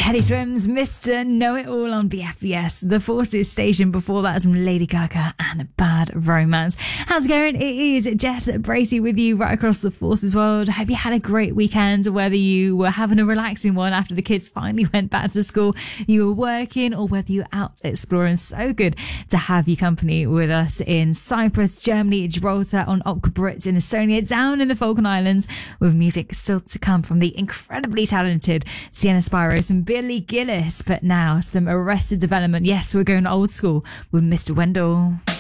Teddy Swims, Mr. Know It All on BFBS. The Forces station before that from Lady Gaga and Bad Romance. How's it going? It is Jess Bracey with you right across the Forces world. I hope you had a great weekend, whether you were having a relaxing one after the kids finally went back to school, you were working, or whether you're out exploring. So good to have you company with us in Cyprus, Germany, Gibraltar, on Opca Brits in Estonia, down in the Falkland Islands, with music still to come from the incredibly talented Sienna Spiros and Billy Gillis. But now some Arrested Development. Yes, we're going old school with Mr. Wendell.